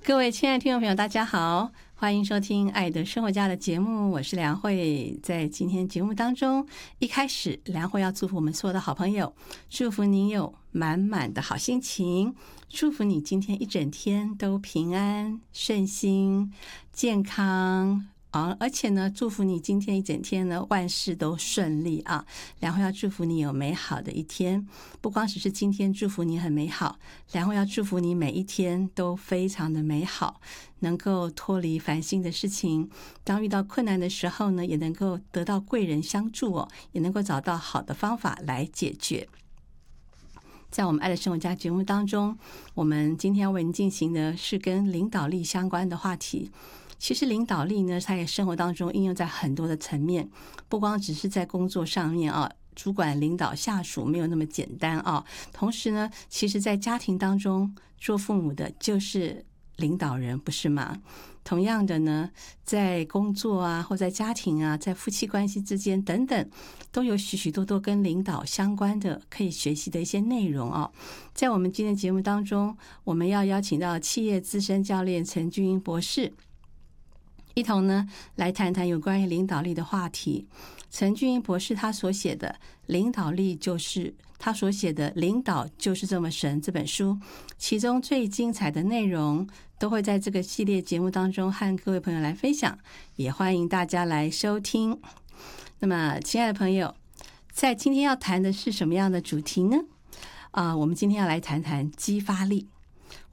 各位亲爱的听众朋友，大家好，欢迎收听《爱的生活家》的节目，我是梁慧。在今天节目当中，一开始梁慧要祝福我们所有的好朋友，祝福你有满满的好心情，祝福你今天一整天都平安顺心健康而且呢，祝福你今天一整天呢，万事都顺利啊！梁慧要祝福你有美好的一天，不光只是今天祝福你很美好，梁慧要祝福你每一天都非常的美好，能够脱离烦心的事情，当遇到困难的时候呢，也能够得到贵人相助也能够找到好的方法来解决。在我们爱的生活家节目当中，我们今天要为您进行的是跟领导力相关的话题。其实领导力呢，它也生活当中应用在很多的层面，不光只是在工作上面主管领导下属没有那么简单同时呢，其实在家庭当中，做父母的就是领导人，不是吗？同样的呢，在工作或在家庭在夫妻关系之间等等，都有许许多多跟领导相关的可以学习的一些内容在我们今天节目当中，我们要邀请到企业资深教练陈俊英博士，一同呢来谈谈有关于领导力的话题。陈俊英博士他所写的领导力就是他所写的领导就是这么神这本书，其中最精彩的内容都会在这个系列节目当中和各位朋友来分享，也欢迎大家来收听。那么亲爱的朋友，在今天要谈的是什么样的主题呢？我们今天要来谈谈激发力。